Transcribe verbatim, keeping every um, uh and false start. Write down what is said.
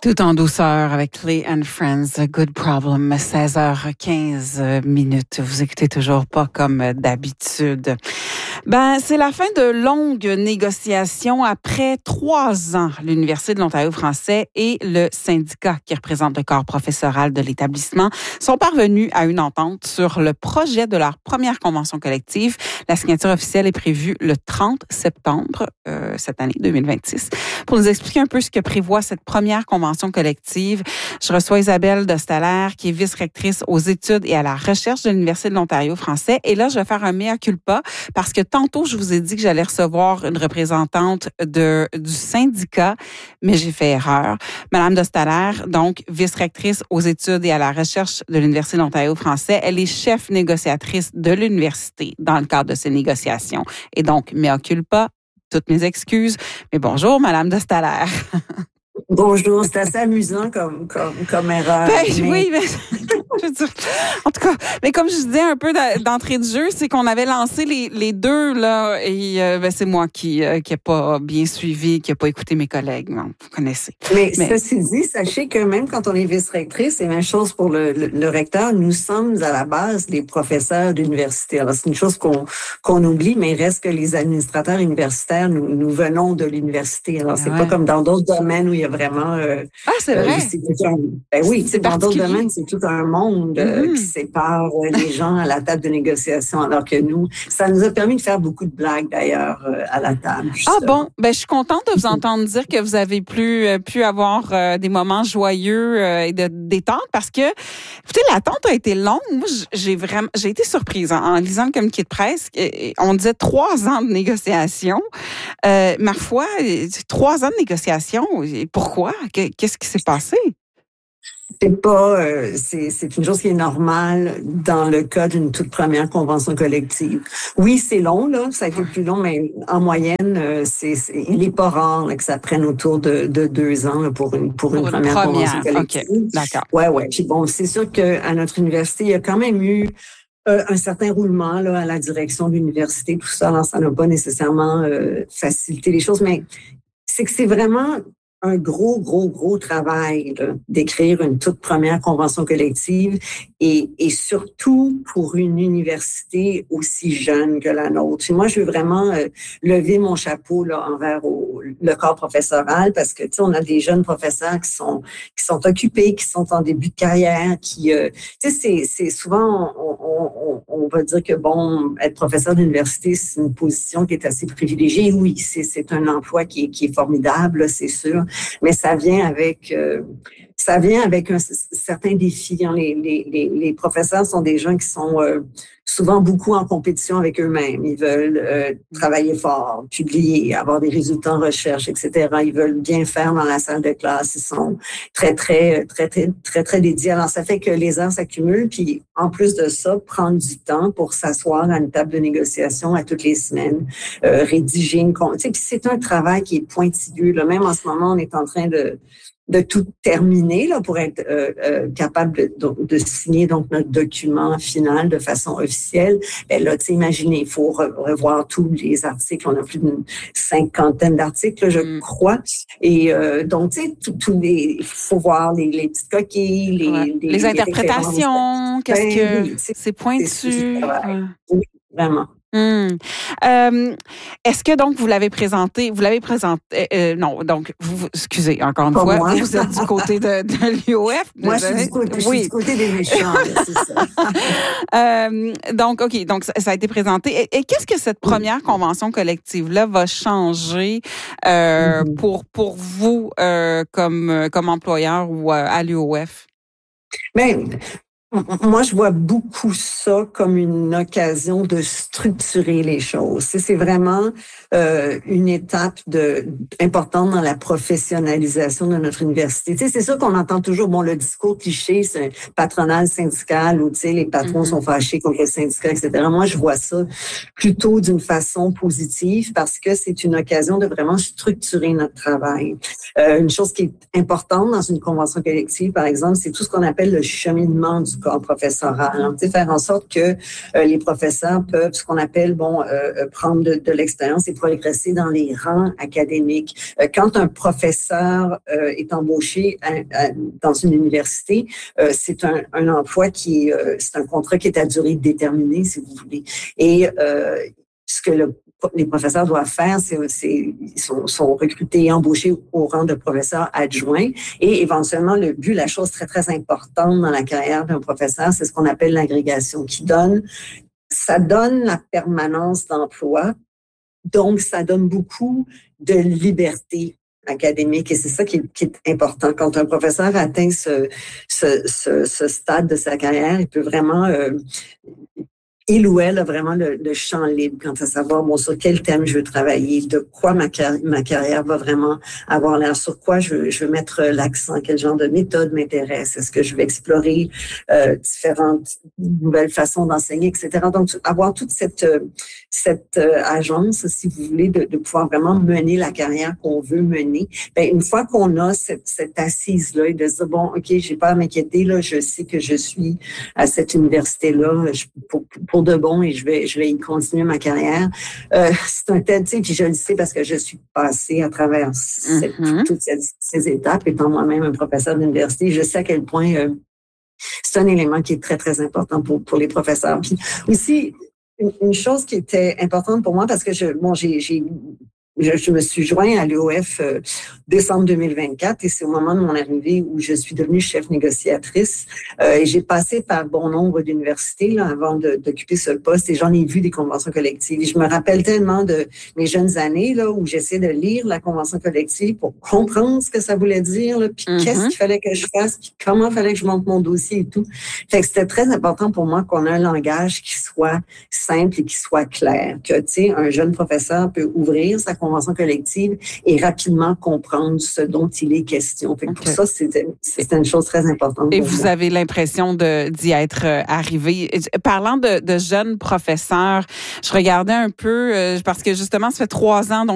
Tout en douceur avec Clay and Friends, Good Problem, seize heures quinze minutes. Vous écoutez toujours pas comme d'habitude. Ben, c'est la fin de longues négociations après trois ans. L'Université de l'Ontario français et le syndicat qui représente le corps professoral de l'établissement sont parvenus à une entente sur le projet de leur première convention collective. La signature officielle est prévue le trente septembre euh, cette année deux mille vingt-six. Pour nous expliquer un peu ce que prévoit cette première convention collective, je reçois Isabelle Destaler, qui est vice-rectrice aux études et à la recherche de l'Université de l'Ontario français. Et là, je vais faire un mea culpa parce que tantôt, je vous ai dit que j'allais recevoir une représentante de, du syndicat, mais j'ai fait erreur. Madame Destaler, donc vice-rectrice aux études et à la recherche de l'Université de l'Ontario français, elle est chef négociatrice de l'université dans le cadre de ces négociations. Et donc, mea culpa, toutes mes excuses. Mais bonjour, Madame Destaler. Bonjour, c'est assez amusant comme, comme, comme erreur. Ben, mais... Oui, mais je veux dire, en tout cas, mais comme je disais un peu d'entrée de jeu, c'est qu'on avait lancé les, les deux, là, et euh, ben, c'est moi qui euh, qui n'ai pas bien suivi, qui n'ai pas écouté mes collègues. Non, vous connaissez. Mais, mais ceci dit, sachez que même quand on est vice-rectrice, c'est la même chose pour le, le, le recteur, nous sommes à la base des professeurs d'université. Alors, c'est une chose qu'on qu'on oublie, mais il reste que les administrateurs universitaires, nous, nous venons de l'université. Alors, c'est ouais. pas comme dans d'autres domaines où il y a vraiment... Euh, ah, c'est vrai? Euh, c'est un, ben oui, c'est dans d'autres domaines, c'est tout un monde euh, mm-hmm. qui sépare les gens à la table de négociation, alors que nous, ça nous a permis de faire beaucoup de blagues, d'ailleurs, euh, à la table. Ah bon? Ben, je suis contente de vous entendre dire que vous avez pu, euh, pu avoir euh, des moments joyeux euh, et de détente parce que, écoutez, l'attente a été longue. Moi, j'ai vraiment, j'ai été surprise en, en lisant le communiqué de presse. Et, et on disait trois ans de négociation. Euh, ma foi, trois ans de négociation. Pourquoi? Qu'est-ce qui s'est passé? C'est pas, euh, c'est, c'est une chose qui est normale dans le cas d'une toute première convention collective. Oui, c'est long, là, ça a été plus long, mais en moyenne, euh, c'est, c'est, il est pas rare là, que ça prenne autour de, de deux ans là, pour une pour, pour une, une première, première convention collective. Okay. D'accord. Ouais, ouais. Puis bon, c'est sûr qu'à notre université, il y a quand même eu euh, un certain roulement là à la direction de l'université, tout ça. Alors, ça n'a pas nécessairement euh, facilité les choses, mais c'est que c'est vraiment un gros, gros, gros travail là, d'écrire une toute première convention collective et, et surtout pour une université aussi jeune que la nôtre. Et moi, je veux vraiment euh, lever mon chapeau là, envers au, le corps professoral parce que, tu sais, on a des jeunes professeurs qui sont qui sont occupés, qui sont en début de carrière, qui, euh, tu sais, c'est, c'est souvent, on, on, on va dire que, bon, être professeur d'université, c'est une position qui est assez privilégiée. Oui, c'est, c'est un emploi qui est, qui est formidable, là, c'est sûr. Mais ça vient avec euh, ça vient avec un certain défi. Hein. Les, les, les, les professeurs sont des gens qui sont euh, souvent beaucoup en compétition avec eux-mêmes. Ils veulent euh, travailler fort, publier, avoir des résultats en recherche, et cetera. Ils veulent bien faire dans la salle de classe. Ils sont très, très, très, très, très, très dédiés. Alors, ça fait que les heures s'accumulent. Puis, en plus de ça, prendre du temps pour s'asseoir à une table de négociation à toutes les semaines, euh, rédiger une... Tu sais, puis c'est un travail qui est pointilleux. Là. Même en ce moment, on est en train de... de tout terminer là pour être euh, euh, capable de, de, de signer donc notre document final de façon officielle. Ben là, tu sais, imaginez, il faut re- revoir tous les articles. On a plus d'une cinquantaine d'articles, là, je mm. crois. Et euh, donc, tu sais, tous les, il faut voir les, les petites coquilles, les, ouais. les, les, les interprétations, qu'est-ce ben, que oui, c'est, c'est pointu. C'est, c'est ouais. Oui, vraiment. Hum. Euh, est-ce que donc vous l'avez présenté, vous l'avez présenté, euh, non, donc vous, excusez encore une Pas fois, moi. vous êtes du côté de, de l'U O F. Moi, je suis, du côté, je oui. suis du côté des méchants, là, c'est ça. euh, donc, OK, donc ça, ça a été présenté. Et, et qu'est-ce que cette première convention collective-là va changer euh, mm-hmm. pour pour vous euh, comme comme employeur ou euh, à l'U O F? Bien, moi, je vois beaucoup ça comme une occasion de structurer les choses. C'est vraiment euh, une étape de, importante dans la professionnalisation de notre université. Tu sais, c'est sûr qu'on entend toujours, bon, le discours cliché, c'est un patronat syndical où, tu sais, les patrons mm-hmm. sont fâchés contre le syndicat, et cetera. Moi, je vois ça plutôt d'une façon positive parce que c'est une occasion de vraiment structurer notre travail. Euh, une chose qui est importante dans une convention collective, par exemple, c'est tout ce qu'on appelle le cheminement du tout cas en professorat. Alors, tu sais, faire en sorte que euh, les professeurs peuvent, ce qu'on appelle, bon, euh, prendre de, de l'expérience et progresser dans les rangs académiques. Euh, quand un professeur euh, est embauché à, à, dans une université, euh, c'est un, un emploi qui, euh, c'est un contrat qui est à durée déterminée, si vous voulez. Et euh, ce que le les professeurs doivent faire, c'est, c'est ils sont, sont recrutés et embauchés au rang de professeur adjoint. Et éventuellement, le but, la chose très, très importante dans la carrière d'un professeur, c'est ce qu'on appelle l'agrégation, qui donne, ça donne la permanence d'emploi. Donc, ça donne beaucoup de liberté académique. Et c'est ça qui est, qui est important. Quand un professeur atteint ce, ce, ce, ce stade de sa carrière, il peut vraiment... Euh, il ou elle a vraiment le, le champ libre quant à savoir, bon, sur quel thème je veux travailler, de quoi ma, car- ma carrière va vraiment avoir l'air, sur quoi je veux, je veux mettre l'accent, quel genre de méthode m'intéresse, est-ce que je vais explorer euh, différentes nouvelles façons d'enseigner, et cetera. Donc, avoir toute cette, cette euh, agence, si vous voulez, de, de pouvoir vraiment mener la carrière qu'on veut mener. Bien, une fois qu'on a cette, cette assise-là et de se dire, bon, OK, j'ai pas à m'inquiéter, là, je sais que je suis à cette université-là, je, pour, pour de bon et je vais je vais y continuer ma carrière. Euh, c'est un tel, tu sais, puis je le sais parce que je suis passée à travers cette, mm-hmm. toutes ces, ces étapes, étant moi-même un professeur d'université. Je sais à quel point euh, c'est un élément qui est très, très important pour, pour les professeurs. Puis aussi, une, une chose qui était importante pour moi, parce que je bon, j'ai, j'ai Je, je me suis joint à l'U O F euh, décembre deux mille vingt-quatre et c'est au moment de mon arrivée où je suis devenue chef négociatrice euh, et j'ai passé par bon nombre d'universités là, avant de, d'occuper ce poste et j'en ai vu des conventions collectives. Et je me rappelle tellement de mes jeunes années là où j'essayais de lire la convention collective pour comprendre ce que ça voulait dire, là, puis mm-hmm. qu'est-ce qu'il fallait que je fasse, puis comment il fallait que je monte mon dossier et tout. Fait que c'était très important pour moi qu'on ait un langage qui soit simple et qui soit clair, que tu sais un jeune professeur peut ouvrir sa convention collective et rapidement comprendre ce dont il est question. Fait que okay. Pour ça, c'était, c'était une chose très importante. Et vous moi. Avez l'impression de, d'y être arrivé. Parlant de, de jeunes professeurs, je regardais un peu, parce que justement, ça fait trois ans, donc